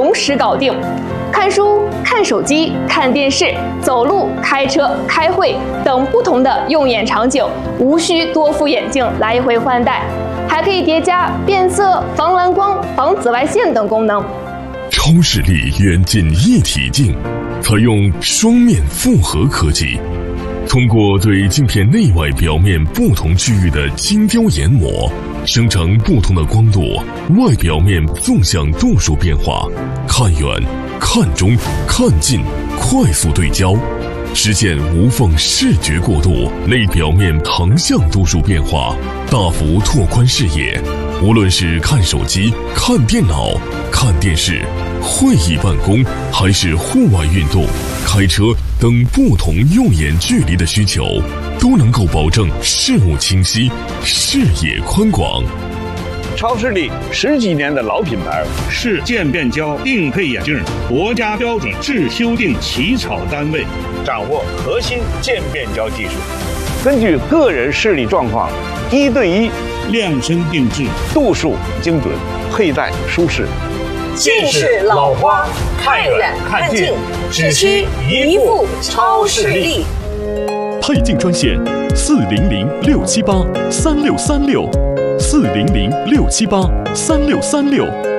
同时搞定。看书、看手机、看电视、走路、开车、开会等不同的用眼场景，无需多副眼镜来回换代，还可以叠加变色、防蓝光、防紫外线等功能。 超视力远近一体镜，采用双面复合科技，通过对镜片内外表面不同区域的精雕研磨，生成不同的光度、外表面纵向度数变化，看远、看中、看近，快速对焦，实现无缝视觉过渡，内表面横向度数变化，大幅拓宽视野。无论是看手机、看电脑、看电视、会议办公，还是户外运动、开车等不同用眼距离的需求，都能够保证视物清晰、视野宽广。 超视力10几年的老品牌， 是渐变焦定配眼镜国家标准制修订起草单位， 掌握核心渐变焦技术，根据个人视力状况，1对1 量身定制， 度数精准，佩戴舒适。 近视老花，看远看近，只需一副超视力。 配镜专线：400-678-3636，400-678-3636。